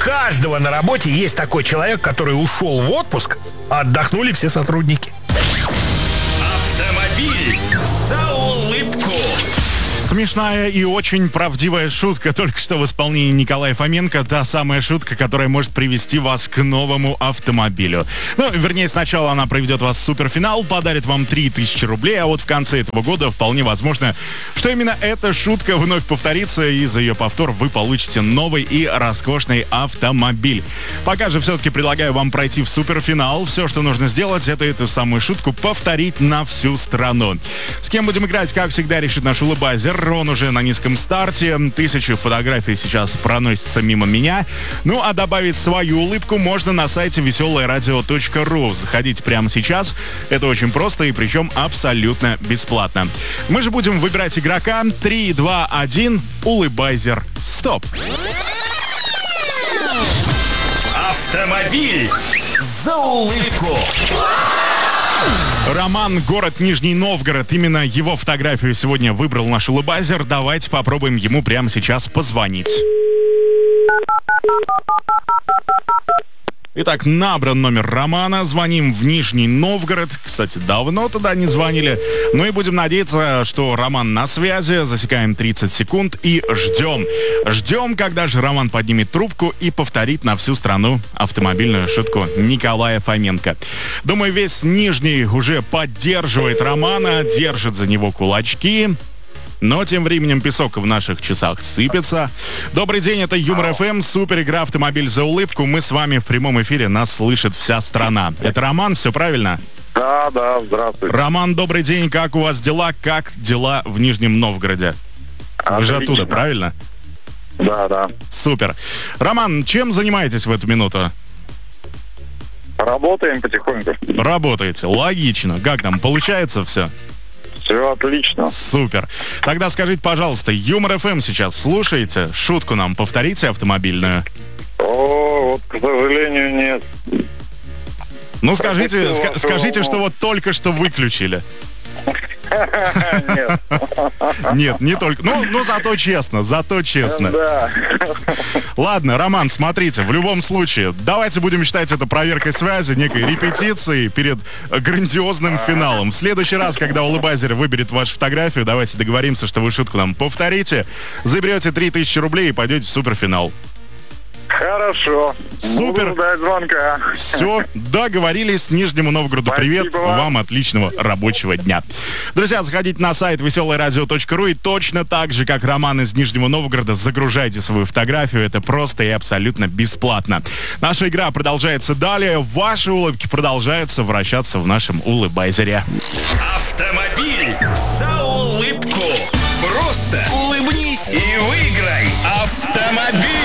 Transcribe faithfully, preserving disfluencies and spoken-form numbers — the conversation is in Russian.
каждого на работе есть такой человек, который ушел в отпуск, а отдохнули все сотрудники. Автомобиль за улыбку. Смешная и очень правдивая шутка только что в исполнении Николая Фоменко. Та самая шутка, которая может привести вас к новому автомобилю. Ну, вернее, сначала она проведет вас в суперфинал, подарит вам три тысячи рублей, а вот в конце этого года вполне возможно, что именно эта шутка вновь повторится, и за ее повтор вы получите новый и роскошный автомобиль. Пока же все-таки предлагаю вам пройти в суперфинал. Все, что нужно сделать, это эту самую шутку повторить на всю страну. С кем будем играть, как всегда, решит наш улыбайзер. Он уже на низком старте. Тысячи фотографий сейчас проносятся мимо меня. Ну, а добавить свою улыбку можно на сайте веселое радио точка ру. Заходите прямо сейчас. Это очень просто и причем абсолютно бесплатно. Мы же будем выбирать игрока. три, два, один. Улыбайзер. Стоп. Автомобиль за улыбку. Роман, город Нижний Новгород. Именно его фотографию сегодня выбрал наш улыбайзер. Давайте попробуем ему прямо сейчас позвонить. Итак, набран номер Романа. Звоним в Нижний Новгород. Кстати, давно туда не звонили. Ну и будем надеяться, что Роман на связи. Засекаем тридцать секунд и ждем. Ждем, когда же Роман поднимет трубку и повторит на всю страну автомобильную шутку Николая Фоменко. Думаю, весь Нижний уже поддерживает Романа, держит за него кулачки. Но тем временем песок в наших часах сыпется. Добрый день, это Юмор эф эм, супер игра «Автомобиль за улыбку». Мы с вами в прямом эфире, нас слышит вся страна. Это Роман, все правильно? Да, да, здравствуйте. Роман, добрый день, как у вас дела? Как дела в Нижнем Новгороде? Вы же оттуда, правильно? Да, да. Супер. Роман, чем занимаетесь в эту минуту? Работаем потихоньку. Работаете, логично. Как там, получается все? Все отлично. Супер. Тогда скажите, пожалуйста, Юмор эф эм сейчас слушаете? Шутку нам повторите автомобильную. О, вот, к сожалению, нет. Ну, скажите, ска- скажите, что вот только что выключили. Нет. Нет, не только. Ну, ну, зато честно, зато честно. Да. Ладно, Роман, смотрите, в любом случае, давайте будем считать это проверкой связи, некой репетицией перед грандиозным финалом. В следующий раз, когда улыбайзер выберет вашу фотографию, давайте договоримся, что вы шутку нам повторите, заберете три тысячи рублей и пойдете в суперфинал. Хорошо. Супер. Буду ждать звонка. Все, договорились. Нижнему Новгороду привет. Спасибо вам. Вам отличного рабочего дня. Друзья, заходите на сайт веселое радио точка ру и точно так же, как Роман из Нижнего Новгорода, загружайте свою фотографию. Это просто и абсолютно бесплатно. Наша игра продолжается далее. Ваши улыбки продолжаются вращаться в нашем улыбайзере. Автомобиль за улыбку. Просто улыбнись и выиграй автомобиль.